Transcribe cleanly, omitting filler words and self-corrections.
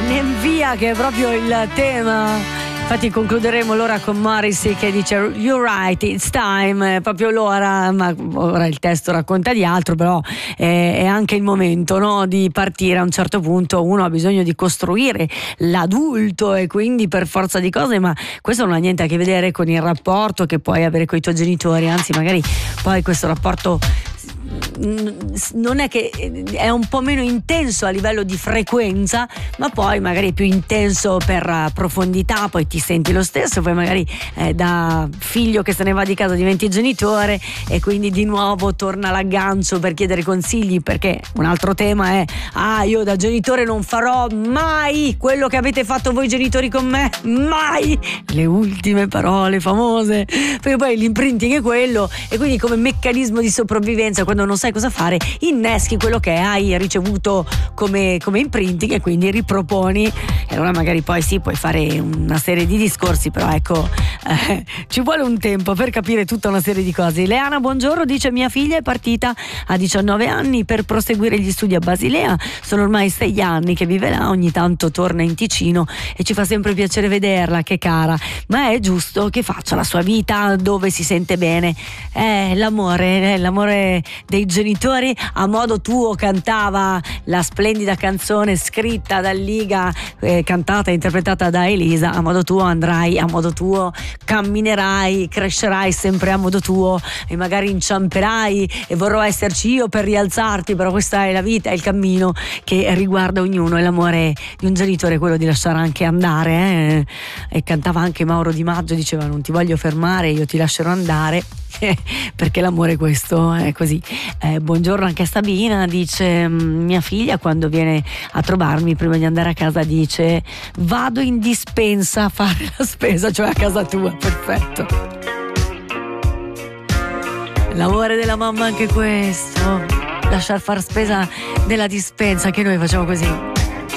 Via, che è proprio il tema. Infatti concluderemo l'ora con Morrissey che dice "You're right, it's time", è proprio l'ora, ma ora il testo racconta di altro, però è anche il momento, no, di partire. A un certo punto uno ha bisogno di costruire l'adulto e quindi per forza di cose, ma questo non ha niente a che vedere con il rapporto che puoi avere con i tuoi genitori, anzi magari poi questo rapporto non è che è un po' meno intenso a livello di frequenza, ma poi magari è più intenso per profondità, poi ti senti lo stesso, poi magari da figlio che se ne va di casa diventi genitore e quindi di nuovo torna l'aggancio per chiedere consigli, perché un altro tema è io da genitore non farò mai quello che avete fatto voi genitori con me, mai, le ultime parole famose, perché poi l'imprinting è quello e quindi come meccanismo di sopravvivenza, quando non sai cosa fare, inneschi quello che hai ricevuto come imprinting e quindi riproponi, e allora magari poi sì, puoi fare una serie di discorsi, però ecco, ci vuole un tempo per capire tutta una serie di cose. Ileana, buongiorno, dice: mia figlia è partita a 19 anni per proseguire gli studi a Basilea, sono ormai 6 anni che vive là, ogni tanto torna in Ticino e ci fa sempre piacere vederla, che cara, ma è giusto che faccia la sua vita dove si sente bene. L'amore dei genitori a modo tuo, cantava la splendida canzone scritta da Liga, cantata e interpretata da Elisa. A modo tuo andrai, a modo tuo camminerai, crescerai sempre a modo tuo e magari inciamperai e vorrò esserci io per rialzarti, però questa è la vita, è il cammino che riguarda ognuno, e l'amore di un genitore è quello di lasciare anche andare, e cantava anche Mauro Di Maggio, diceva: non ti voglio fermare, io ti lascerò andare perché l'amore è questo, è così. Buongiorno anche a Sabina, dice: mia figlia quando viene a trovarmi prima di andare a casa dice: vado in dispensa a fare la spesa, cioè a casa tua. Perfetto, l'amore della mamma anche questo, lasciar far spesa nella dispensa, che noi facciamo così.